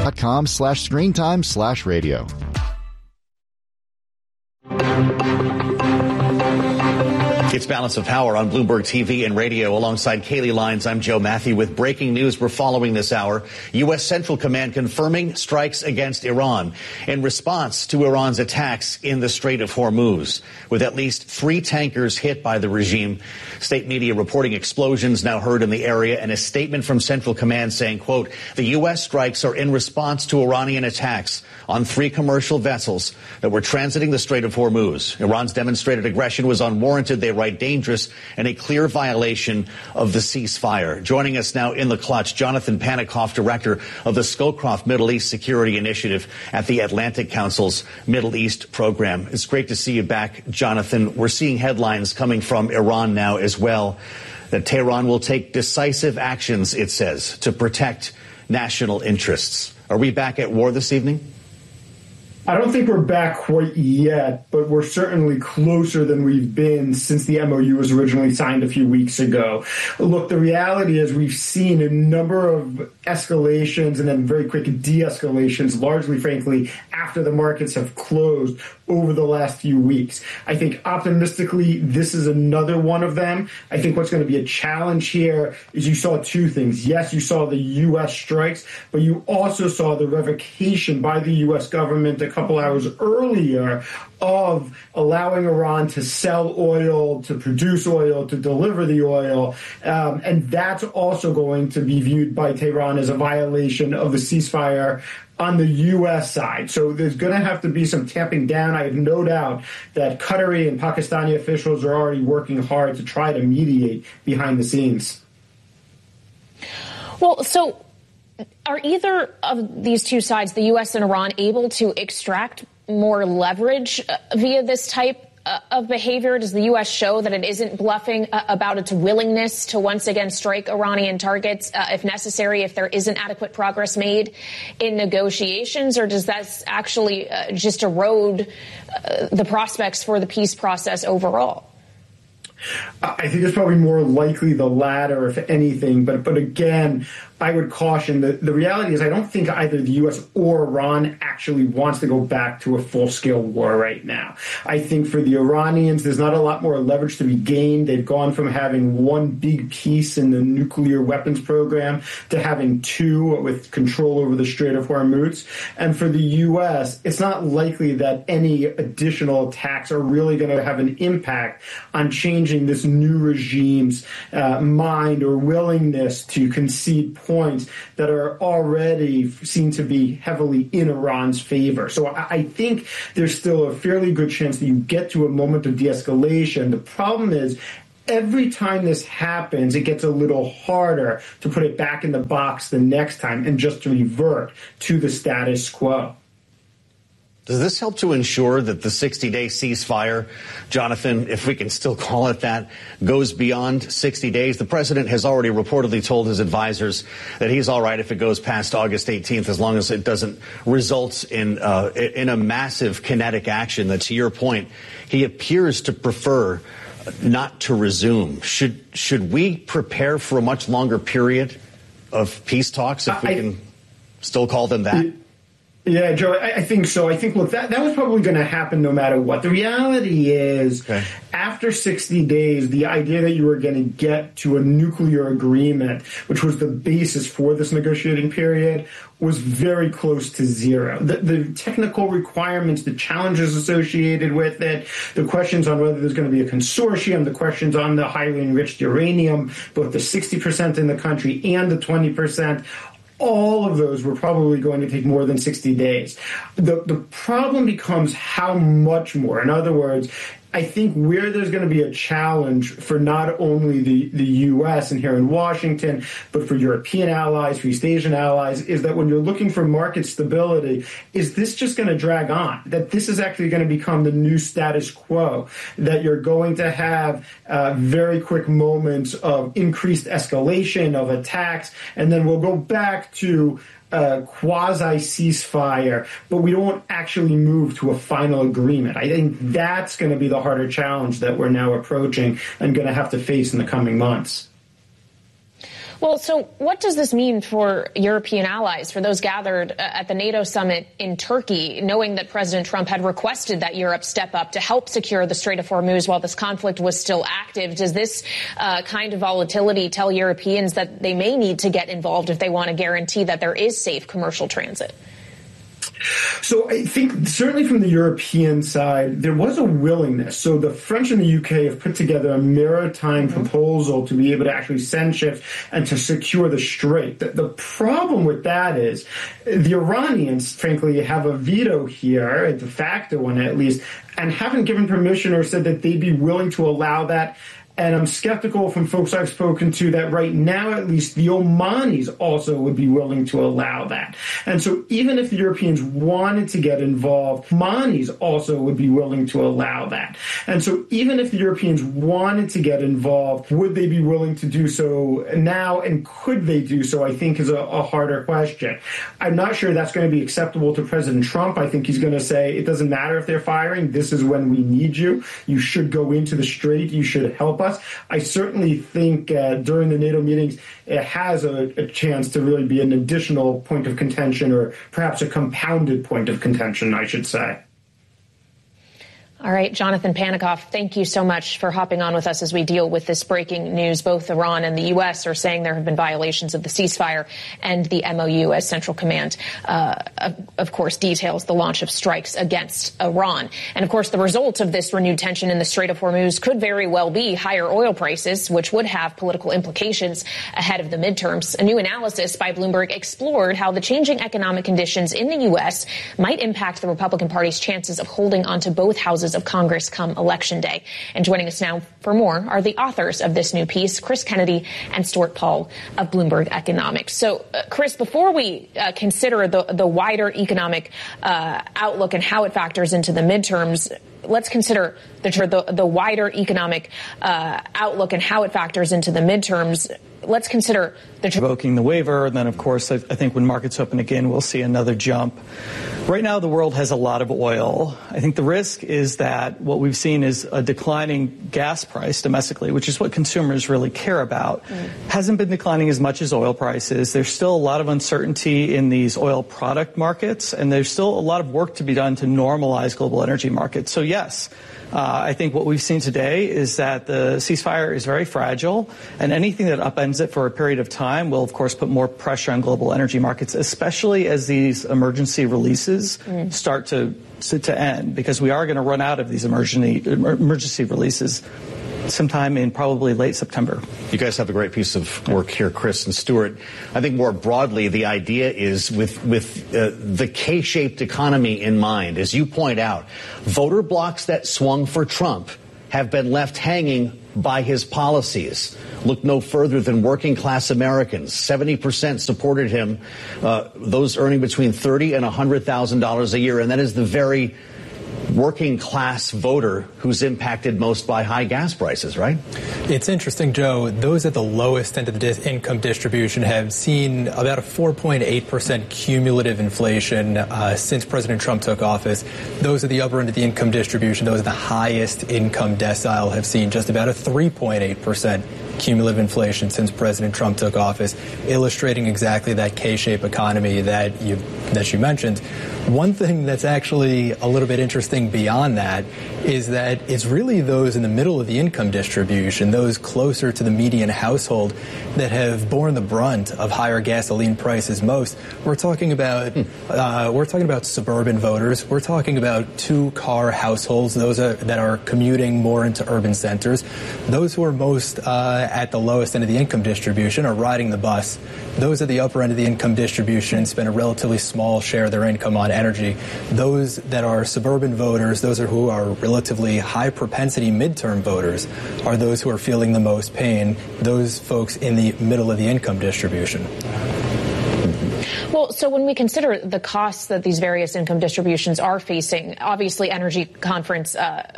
Facebook.com/screentime/radio. It's Balance of Power on Bloomberg TV and radio. Alongside Kaylee Lyons, I'm Joe Matthew with breaking news we're following this hour. U.S. Central Command confirming strikes against Iran in response to Iran's attacks in the Strait of Hormuz, with at least 3 tankers hit by the regime. State media reporting explosions now heard in the area, and a statement from Central Command saying, quote, the U.S. strikes are in response to Iranian attacks on 3 commercial vessels that were transiting the Strait of Hormuz. Iran's demonstrated aggression was unwarranted, they write, dangerous, and a clear violation of the ceasefire. Joining us now in the clutch, Jonathan Panikoff, director of the Scowcroft Middle East Security Initiative at the Atlantic Council's Middle East program. It's great to see you back, Jonathan. We're seeing headlines coming from Iran now as well that Tehran will take decisive actions, it says, to protect national interests. Are we back at war this evening? I don't think we're back quite yet, but we're certainly closer than we've been since the MOU was originally signed a few weeks ago. Look, the reality is we've seen a number of escalations and then very quick de-escalations, largely, frankly, after the markets have closed over the last few weeks. I think optimistically, this is another one of them. I think what's going to be a challenge here is you saw 2 things. Yes, you saw the U.S. strikes, but you also saw the revocation by the U.S. government a couple hours earlier of allowing Iran to sell oil, to produce oil, to deliver the oil. And that's also going to be viewed by Tehran as a violation of the ceasefire on the U.S. side. So there's going to have to be some tamping down. I have no doubt that Qatari and Pakistani officials are already working hard to try to mediate behind the scenes. Well, so are either of these 2 sides, the U.S. and Iran, able to extract more leverage via this type of behavior? Does the U.S. show that it isn't bluffing about its willingness to once again strike Iranian targets if necessary, if there isn't adequate progress made in negotiations? Or does that actually just erode the prospects for the peace process overall? I think it's probably more likely the latter, if anything. But again, I would caution that the reality is I don't think either the U.S. or Iran actually wants to go back to a full-scale war right now. I think for the Iranians, there's not a lot more leverage to be gained. They've gone from having 1 big piece in the nuclear weapons program to having 2 with control over the Strait of Hormuz. And for the U.S., it's not likely that any additional attacks are really going to have an impact on changing this new regime's mind or willingness to concede points that are already seen to be heavily in Iran's favor. So I think there's still a fairly good chance that you get to a moment of de-escalation. The problem is every time this happens, it gets a little harder to put it back in the box the next time and just to revert to the status quo. Does this help to ensure that the 60-day ceasefire, Jonathan, if we can still call it that, goes beyond 60 days? The president has already reportedly told his advisors that he's all right if it goes past August 18th, as long as it doesn't result in a massive kinetic action. That, to your point, he appears to prefer not to resume. Should we prepare for a much longer period of peace talks, if we can still call them that? Yeah, Joe, I think so. I think, look, that was probably going to happen no matter what. The reality is, after 60 days, the idea that you were going to get to a nuclear agreement, which was the basis for this negotiating period, was very close to zero. The technical requirements, the challenges associated with it, the questions on whether there's going to be a consortium, the questions on the highly enriched uranium, both the 60% in the country and the 20%, all of those were probably going to take more than 60 days. The problem becomes how much more. In other words, I think where there's going to be a challenge for not only the U.S. and here in Washington, but for European allies, for East Asian allies, is that when you're looking for market stability, is this just going to drag on? That this is actually going to become the new status quo, that you're going to have very quick moments of increased escalation, of attacks, and then we'll go back to quasi-ceasefire, but we don't actually move to a final agreement. I think that's going to be the harder challenge that we're now approaching and going to have to face in the coming months. Well, so what does this mean for European allies, for those gathered at the NATO summit in Turkey, knowing that President Trump had requested that Europe step up to help secure the Strait of Hormuz while this conflict was still active? Does this kind of volatility tell Europeans that they may need to get involved if they want to guarantee that there is safe commercial transit? So I think certainly from the European side, there was a willingness. So the French and the UK have put together a maritime proposal to be able to actually send ships and to secure the strait. The problem with that is the Iranians, frankly, have a veto here, a de facto one at least, and haven't given permission or said that they'd be willing to allow that. And I'm skeptical from folks I've spoken to that right now, at least, the Omanis also would be willing to allow that. And so even if the Europeans wanted to get involved, Omanis also would be willing to allow that. And so even if the Europeans wanted to get involved, would they be willing to do so now? And could they do so, I think, is a harder question. I'm not sure that's going to be acceptable to President Trump. I think he's going to say, it doesn't matter if they're firing. This is when we need you. You should go into the strait. You should help us. I certainly think during the NATO meetings, it has a chance to really be an additional point of contention, or perhaps a compounded point of contention, I should say. All right, Jonathan Panikoff, thank you so much for hopping on with us as we deal with this breaking news. Both Iran and the U.S. are saying there have been violations of the ceasefire and the MOU, as Central Command, of course, details the launch of strikes against Iran. And, of course, the result of this renewed tension in the Strait of Hormuz could very well be higher oil prices, which would have political implications ahead of the midterms. A new analysis by Bloomberg explored how the changing economic conditions in the U.S. might impact the Republican Party's chances of holding onto both houses of Congress come Election Day. And joining us now for more are the authors of this new piece, Chris Kennedy and Stuart Paul of Bloomberg Economics. So, Chris, before we consider the wider economic outlook and how it factors into the midterms, let's consider the wider economic outlook and how it factors into the midterms. Let's consider revoking the waiver. And then, of course, I think when markets open again, we'll see another jump. Right now, the world has a lot of oil. I think the risk is that what we've seen is a declining gas price domestically, which is what consumers really care about. Hasn't been declining as much as oil prices. There's still a lot of uncertainty in these oil product markets, and there's still a lot of work to be done to normalize global energy markets. So, yes, I think what we've seen today is that the ceasefire is very fragile, and anything that upends it for a period of time will, of course, put more pressure on global energy markets, especially as these emergency releases start to end, because we are going to run out of these emergency releases sometime in probably late September. You guys have a great piece of work here, Chris and Stuart. I think more broadly, the idea is with the K-shaped economy in mind, as you point out, voter blocs that swung for Trump have been left hanging by his policies. Look no further than working class Americans. 70% supported him, those earning between $30,000 and $100,000 a year. And that is the very working class voter who's impacted most by high gas prices, right? It's interesting, Joe. Those at the lowest end of the income distribution have seen about a 4.8% cumulative inflation since President Trump took office. Those at the upper end of the income distribution, those at the highest income decile, have seen just about a 3.8% cumulative inflation since President Trump took office, illustrating exactly that K-shaped economy that you mentioned. One thing that's actually a little bit interesting beyond that is that it's really those in the middle of the income distribution, those closer to the median household, that have borne the brunt of higher gasoline prices most. We're talking about suburban voters. We're talking about two-car households, those that are commuting more into urban centers. Those who are most at the lowest end of the income distribution are riding the bus. Those at the upper end of the income distribution spend a relatively small share of their income on energy. Those that are suburban voters, those who are relatively high propensity midterm voters, are those who are feeling the most pain, those folks in the middle of the income distribution. Well, so when we consider the costs that these various income distributions are facing, obviously energy costs,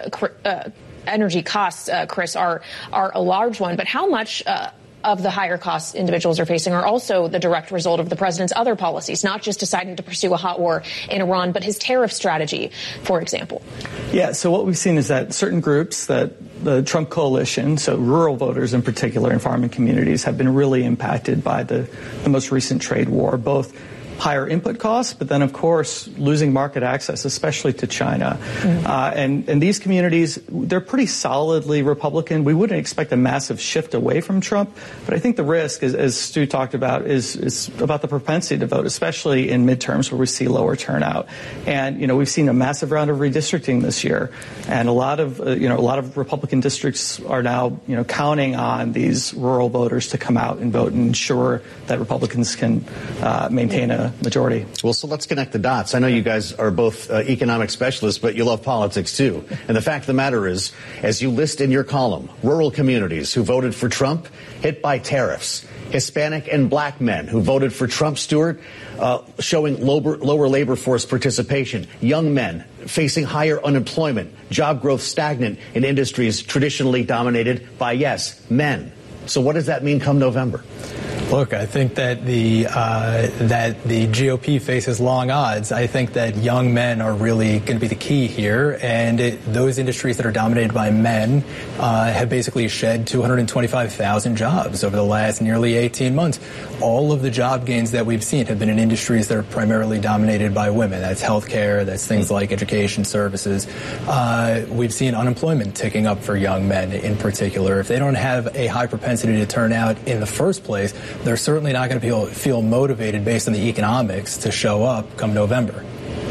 Chris, are a large one. But how much of the higher costs individuals are facing are also the direct result of the president's other policies, not just deciding to pursue a hot war in Iran, but his tariff strategy, for example? Yeah, so what we've seen is that certain groups that the Trump coalition, so rural voters in particular and farming communities, have been really impacted by the most recent trade war, both higher input costs, but then, of course, losing market access, especially to China. And these communities, they're pretty solidly Republican. We wouldn't expect a massive shift away from Trump, but I think the risk, as Stu talked about, is about the propensity to vote, especially in midterms where we see lower turnout. And, we've seen a massive round of redistricting this year, and a lot of Republican districts are now, counting on these rural voters to come out and vote and ensure that Republicans can maintain a majority. Well, so let's connect the dots. I know you guys are both economic specialists, but you love politics too. And the fact of the matter is, as you list in your column, rural communities who voted for Trump hit by tariffs. Hispanic and black men who voted for Trump, Stuart, showing lower labor force participation. Young men facing higher unemployment. Job growth stagnant in industries traditionally dominated by, yes, men. So what does that mean come November? Look, I think that the GOP faces long odds. I think that young men are really going to be the key here, and those industries that are dominated by men have basically shed 225,000 jobs over the last nearly 18 months. All of the job gains that we've seen have been in industries that are primarily dominated by women. That's healthcare, that's things like education services. We've seen unemployment ticking up for young men in particular. If they don't have a high propensity to turn out in the first place, they're certainly not going to feel motivated based on the economics to show up come November.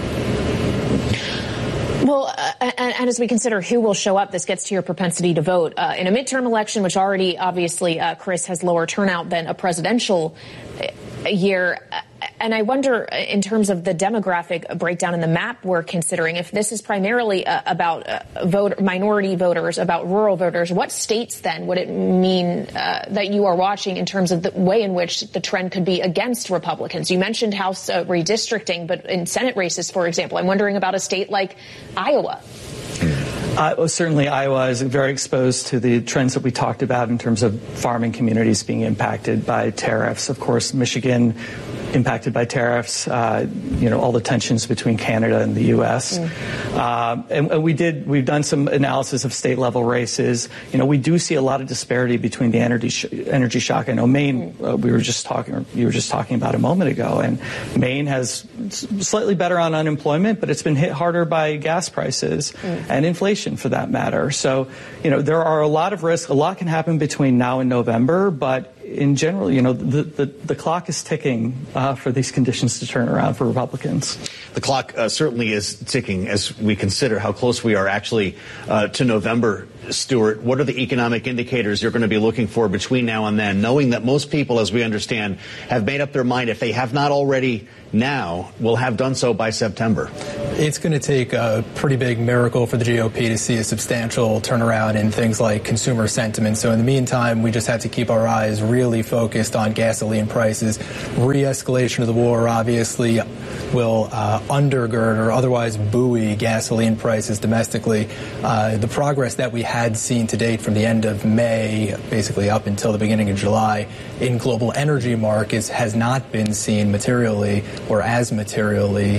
Well, and as we consider who will show up, this gets to your propensity to vote. In a midterm election, which already, obviously, Chris, has lower turnout than a presidential year. And I wonder, in terms of the demographic breakdown in the map we're considering, if this is primarily about minority voters, about rural voters, what states then would it mean that you are watching in terms of the way in which the trend could be against Republicans? You mentioned House redistricting, but in Senate races, for example, I'm wondering about a state like Iowa. Certainly, Iowa is very exposed to the trends that we talked about in terms of farming communities being impacted by tariffs. Of course, Michigan impacted by tariffs, all the tensions between Canada and the U.S. And we've done some analysis of state level races. We do see a lot of disparity between the energy shock. I know Maine, you were just talking about a moment ago, and Maine has slightly better on unemployment, but it's been hit harder by gas prices and inflation for that matter. So, there are a lot of risks. A lot can happen between now and November, but in general, the clock is ticking for these conditions to turn around for Republicans. The clock certainly is ticking as we consider how close we are actually to November. Stuart, what are the economic indicators you're going to be looking for between now and then, knowing that most people, as we understand, have made up their mind, if they have not already now, will have done so by September? It's going to take a pretty big miracle for the GOP to see a substantial turnaround in things like consumer sentiment. So in the meantime, we just have to keep our eyes really focused on gasoline prices. Re-escalation of the war obviously will undergird or otherwise buoy gasoline prices domestically. The progress that we had seen to date from the end of May, basically up until the beginning of July, in global energy markets has not been seen materially or as materially